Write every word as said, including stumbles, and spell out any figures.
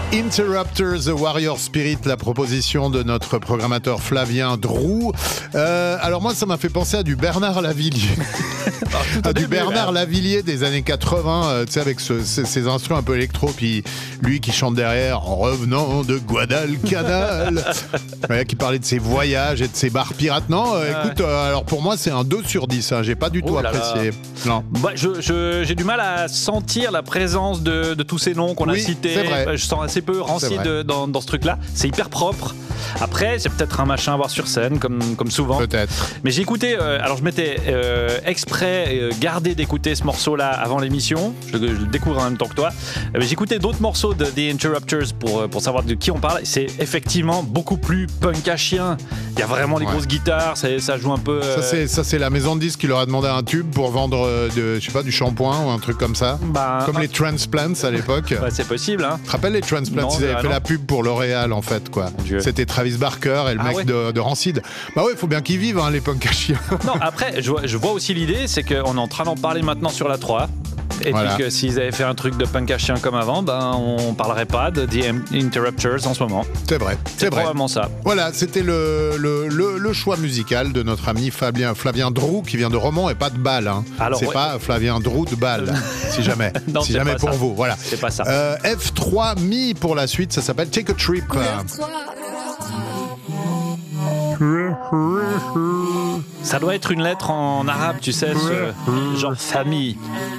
Interrupters, The Warrior Spirit, la proposition de notre programmateur Flavien Drou. Euh, alors moi, ça m'a fait penser à du Bernard Lavillier. à du début, Bernard là. Lavillier des années quatre-vingts, euh, tu sais, avec ce, ces, ces instruments un peu électro, puis lui qui chante derrière, en revenant de Guadalcanal, ouais, qui parlait de ses voyages et de ses bars pirates. Non, euh, ah écoute, ouais. euh, alors pour moi, c'est un deux sur dix, hein, j'ai pas du tout oh là apprécié. Là. Non. Bah, je, je, j'ai du mal à sentir la présence de, de tous ces noms qu'on oui, a cités. C'est vrai. Je sens assez peu rancide dans, dans ce truc-là. C'est hyper propre. Après, c'est peut-être un machin à voir sur scène, comme, comme souvent. Peut-être. Mais j'ai écouté, euh, alors je m'étais euh, exprès euh, gardé d'écouter ce morceau-là avant l'émission. Je, je le découvre en même temps que toi. Euh, j'ai écouté d'autres morceaux de The Interrupters pour, pour savoir de qui on parle. C'est effectivement beaucoup plus punk à chien. Il y a vraiment des ouais. grosses guitares, ça, ça joue un peu. Euh... Ça, c'est, ça, c'est la maison de disques qui leur a demandé un tube pour vendre euh, de, je sais pas, du shampoing ou un truc comme ça. Bah, comme un... les Transplants à l'époque. Bah, c'est possible. Hein. Tu te rappelles les Transplants? Non, ils avaient fait non. la pub pour L'Oréal en fait, quoi. C'était Travis Barker et le ah mec ouais. de, de Rancid. Bah ouais, il faut bien qu'ils vivent, hein, les punks à chiens. Non, après, je vois, je vois aussi l'idée, c'est qu'on est en train d'en parler maintenant sur la trois. Et voilà. puis que s'ils avaient fait un truc de punk à chien comme avant, ben on parlerait pas de The Interrupters en ce moment. C'est vrai, c'est, c'est vrai. probablement ça. Voilà, c'était le, le, le, le choix musical de notre ami Fabien, Flavien Drou, qui vient de Romans et pas de Bâle. Hein. Alors, c'est ouais. pas Flavien Drou de Bâle, si jamais. Non, si jamais pour ça. Vous. Voilà. C'est pas ça. Euh, F trois Mi pour la suite, ça s'appelle Take a Trip. Ça doit être une lettre en arabe, tu sais, ce genre famille.